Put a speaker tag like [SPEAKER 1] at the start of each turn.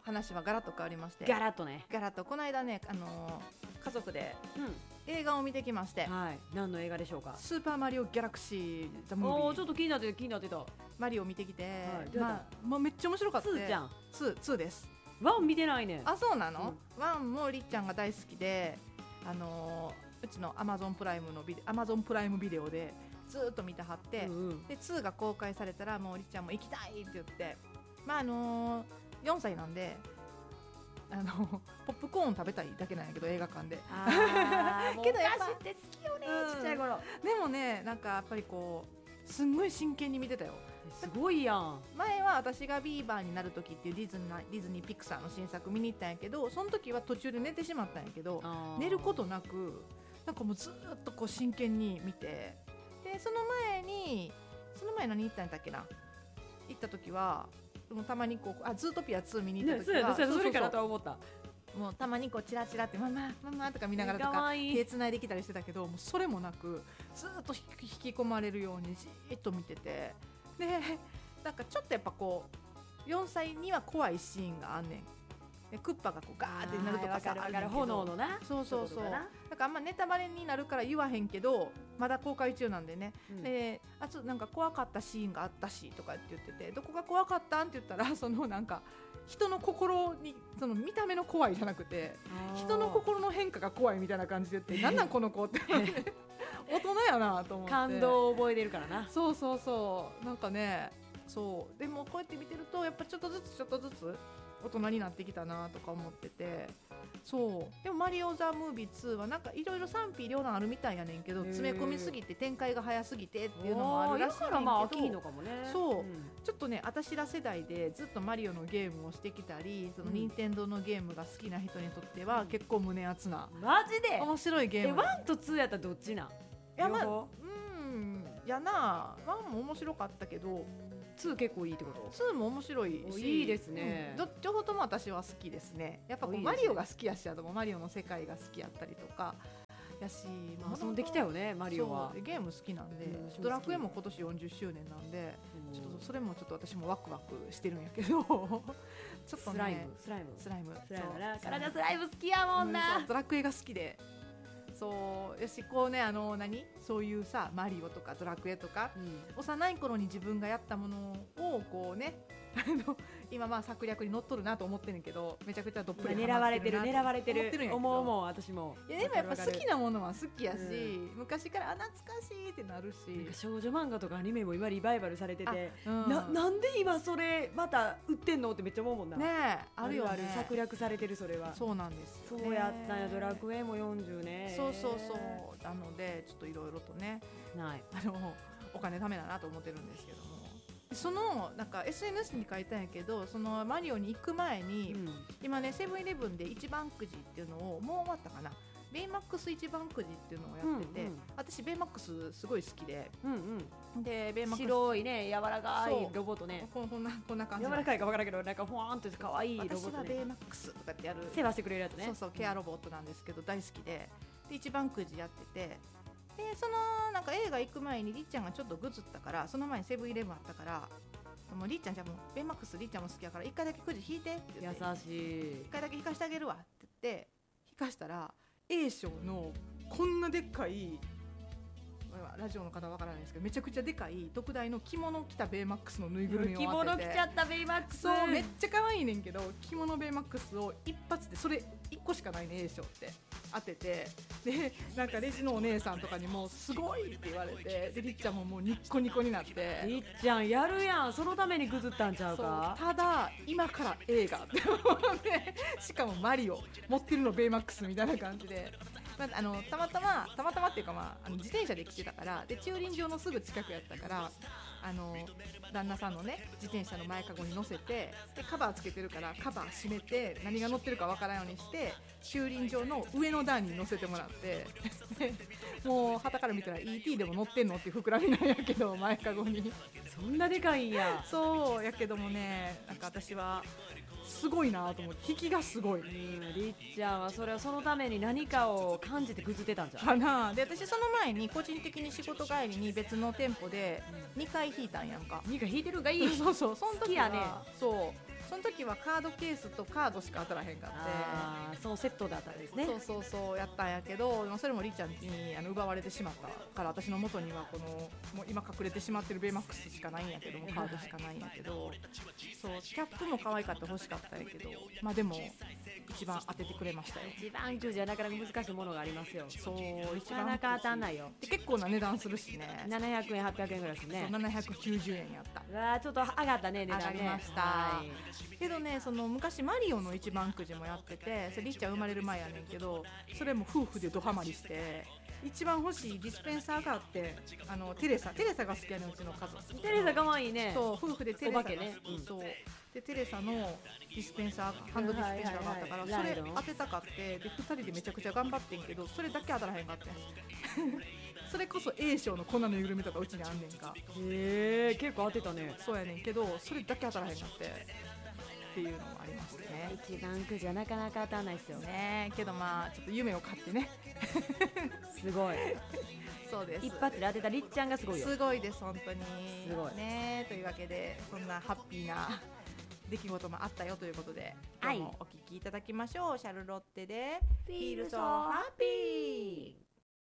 [SPEAKER 1] 話はガラッと変わりまして、
[SPEAKER 2] ガラッとね、
[SPEAKER 1] ガラッとこの間ね、家族で映画を見てきまして、
[SPEAKER 2] はい、何の映画でしょうか。
[SPEAKER 1] スーパーマリオギャラクシーザムービー、
[SPEAKER 2] ちょっと気になってた。
[SPEAKER 1] マリオ見てきて、
[SPEAKER 2] はい
[SPEAKER 1] めっちゃ面白かった。
[SPEAKER 2] 2じゃん。
[SPEAKER 1] 2です。
[SPEAKER 2] 1見てないね。
[SPEAKER 1] あ、そうなの。1もりっちゃんが大好きで、うちのアマゾンプライムビデオでずっと見てはって、で2が公開されたらもうりっちゃんも行きたいって言って、4歳なんでポップコーン食べたいだけなんやけど、映画館で。
[SPEAKER 2] けどやっぱって好きよね、ちっちゃい頃。
[SPEAKER 1] でもね、なんかやっぱりこうすんごい真剣に見てたよ。
[SPEAKER 2] すごいやん。
[SPEAKER 1] 前は私がビーバーになる時っていうディズニーピクサーの新作見に行ったんやけど、その時は途中で寝てしまったんやけど、寝ることなくなんかもうずっとこう真剣に見て、でその前何行ったんだっけな、行った時はもうたまにこうズートピア2見に行った時は、
[SPEAKER 2] それかなとは思った。
[SPEAKER 1] もうたまにこうチラチラってママとか見ながらとか手つないできたりしてたけど、もうそれもなくずっと引き込まれるようにじっと見てて、でなんかちょっとやっぱこう4歳には怖いシーンがあんねん。でクッパがこうガーってなるとかさ、あるけど
[SPEAKER 2] 炎のな、
[SPEAKER 1] そうだからあんまネタバレになるから言わへんけど、まだ公開中なんでね、でなんか怖かったシーンがあったしとかって言ってて、どこが怖かったんって言ったら、そのなんか人の心に、その見た目の怖いじゃなくて人の心の変化が怖いみたいな感じで言って、なんなんこの子って大人やなと思って、
[SPEAKER 2] 感動を覚えてるからな。
[SPEAKER 1] そうなんかね、そうでもこうやって見てるとやっぱちょっとずつ大人になってきたなとか思ってて、そうでもマリオザムービー2はなんかいろいろ賛否両論あるみたいやねんけど、詰め込みすぎて展開が早すぎてっていうのもあるらしいねんけど、
[SPEAKER 2] だからまあ飽きひんのかもね。
[SPEAKER 1] そう、ちょっとね、私ら世代でずっとマリオのゲームをしてきたり、その任天堂のゲームが好きな人にとっては結構胸熱な、
[SPEAKER 2] マジで
[SPEAKER 1] 面白いゲーム。
[SPEAKER 2] 1と2やったらどっちなん？
[SPEAKER 1] いや、やな、1も面白かったけど
[SPEAKER 2] 2結構いいってこと？
[SPEAKER 1] 2も面白いし、
[SPEAKER 2] いいですね、
[SPEAKER 1] 両方とも私は好きですね。やっぱこうマリオが好きやし、あとマリオの世界が好きやったりとかやし、
[SPEAKER 2] 遊んできたよね、マリオは。
[SPEAKER 1] ゲーム好きなんで、ドラクエも今年40周年なんで、ちょっとそれもちょっと私もワクワクしてるんやけどちょっとね、
[SPEAKER 2] スライム
[SPEAKER 1] 体
[SPEAKER 2] スライム好きやもんな、
[SPEAKER 1] ドラクエが好きで、そうよし、こうね、そういうさ、マリオとかドラクエとか、幼い頃に自分がやったものをこうね今まあ策略に乗っとるなと思ってるけど、めちゃくちゃどっぷり
[SPEAKER 2] 狙われてる思う私も。
[SPEAKER 1] いやでもやっぱ好きなものは好きやし、昔から懐かしいってなるし、
[SPEAKER 2] 少女漫画とかアニメも今リバイバルされてて、なんで今それまた売ってんのってめっちゃ思うもんな。
[SPEAKER 1] ねえ、あるよね、
[SPEAKER 2] 策略されてる。それは
[SPEAKER 1] そうなんですよ、
[SPEAKER 2] そうやったんや。ドラクエも40ね。
[SPEAKER 1] そうなのでちょっといろいろとね、お金ためだなと思ってるんですけども、そのなんか SNS に書いたんやけど、そのマリオに行く前に、今ねセブンイレブンで一番くじっていうのを、もう終わったかな、ベイマックス一番くじっていうのをやってて、私ベイマックスすごい好きで、でベイマックス
[SPEAKER 2] 白いね、柔らかいロボットね、
[SPEAKER 1] こんな感じ、
[SPEAKER 2] 柔らかいか分からんけど、なんかふわーんと可愛いロボットね。
[SPEAKER 1] 私はベイマックスとかってやる
[SPEAKER 2] 世話してくれるやつね。
[SPEAKER 1] そうケアロボットなんですけど、大好きで、一番くじやってて、でそのなんか映画行く前にりっちゃんがちょっとぐずったから、その前にセブンイレブンあったから、もうりっちゃん、じゃあもうベイマックスりっちゃんも好きやから1回だけくじ引いてって言って、
[SPEAKER 2] 優しい、
[SPEAKER 1] 1回だけ引かしてあげるわって言って引かしたら、 A 賞のこんなでっかい、ラジオの方はわからないですけど、めちゃくちゃでかい特大の着物着たベイマックスのぬいぐるみを当てて、
[SPEAKER 2] 着物着ちゃったベイマックス、
[SPEAKER 1] そうめっちゃ可愛いねんけど、着物ベイマックスを一発で、それ1個しかないね A 賞って当てて、でなんかレジのお姉さんとかにもすごいって言われて、でりっちゃんももうニッコニコになって、
[SPEAKER 2] りっちゃんやるやん、そのためにぐずったんちゃうか。
[SPEAKER 1] ただ今から映画って思ってしかもマリオ持ってるのベイマックスみたいな感じで、たまたまっていうか、自転車で来てたから、で駐輪場のすぐ近くやったから、旦那さんのね自転車の前かごに乗せて、でカバーつけてるからカバー閉めて、何が乗ってるかわからんようにして駐輪場の上の段に乗せてもらってもう旗から見たら ET でも乗ってんのっていう膨らみなんやけど、前かごに
[SPEAKER 2] そんなでかいんや。
[SPEAKER 1] そうやけどもね、なんか私はすごいなと思って、引きがすごい、
[SPEAKER 2] りっちゃんはそれはそのために何かを感じてぐずってたんじゃん
[SPEAKER 1] かな。で私その前に個人的に仕事帰りに別の店舗で2回引いたんやんか。
[SPEAKER 2] 2回引いてるんかいい
[SPEAKER 1] そうその時は
[SPEAKER 2] 好きやね。
[SPEAKER 1] そうその時はカードケースとカードしか当たらへんかって、
[SPEAKER 2] そのセットだったんですね。
[SPEAKER 1] そうやったんやけど、それもりーちゃんに奪われてしまったから私の元にはこのもう今隠れてしまってるベイマックスしかないんやけども、カードしかないんやけど、そうキャップも可愛かった欲しかったんやけど、まあでも一番当ててくれましたよ。
[SPEAKER 2] 一番くじはなかなか難しいものがありますよ。
[SPEAKER 1] そう一番
[SPEAKER 2] なかなか当たんないよ。
[SPEAKER 1] で結構な値段するしね。
[SPEAKER 2] 700円800円ぐらいですね。
[SPEAKER 1] そう790円やった。
[SPEAKER 2] うわーちょっと上がったね、値段ね。
[SPEAKER 1] 上がりました、はい、けどね、その昔マリオの一番くじもやってて、それりっちゃん生まれる前やねんけど、それも夫婦でドハマりして、一番欲しいディスペンサーがあって、テレサが好きやねん、うちの家族。
[SPEAKER 2] テレサかわいいね。
[SPEAKER 1] そう夫婦でテレサが好き、
[SPEAKER 2] ね、
[SPEAKER 1] そうでテレサのディスペンサー、ハンドディスペンサーがあったから、それ当てたかって、で2人でめちゃくちゃ頑張ってんけど、それだけ当たらへんかってそれこそ A 賞の粉のゆるみとかうちにあんねんか。
[SPEAKER 2] へえ、結構当てたね。
[SPEAKER 1] そうやねんけど、それだけ当たらへんかってっていうのもありますね。
[SPEAKER 2] 一番くじはなかなか当たらないですよ
[SPEAKER 1] ね。けどまあちょっと夢を買ってね
[SPEAKER 2] すごい
[SPEAKER 1] そうです、
[SPEAKER 2] 一発で当てたりっちゃんがすごいよ。
[SPEAKER 1] すごいです本当に。
[SPEAKER 2] すごい
[SPEAKER 1] ね。というわけで、そんなハッピーな出来事もあったよということで、今日もお聞きいただきましょう。シャルロッテで Feel So Happy。